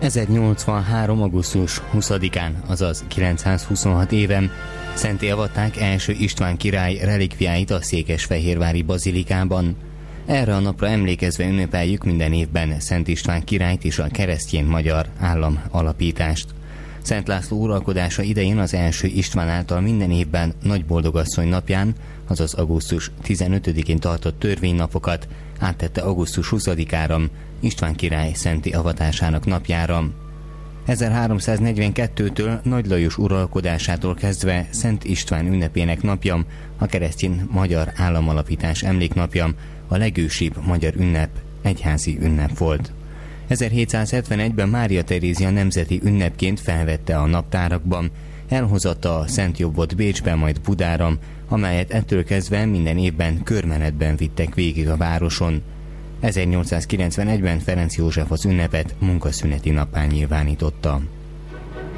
1083. augusztus 20-án, azaz 926 éven szentté avatták első István király relikviáit a székesfehérvári bazilikában. Erre a napra emlékezve ünnepeljük minden évben Szent István királyt és a keresztény magyar állam alapítást. Szent László uralkodása idején az első István által minden évben Nagyboldogasszony napján, azaz augusztus 15-én tartott törvénynapokat áttette augusztus 20-ára, István király szentté avatásának napjára. 1342-től Nagy Lajos uralkodásától kezdve Szent István ünnepének napja, a keresztény magyar államalapítás emléknapja, a legősibb magyar ünnep, egyházi ünnep volt. 1771-ben Mária Terézia nemzeti ünnepként felvette a naptárakban, elhozatta a Szent Jobbot Bécsbe, majd Budára, amelyet ettől kezdve minden évben körmenetben vittek végig a városon. 1891-ben Ferenc József az ünnepet munkaszüneti nappá nyilvánította.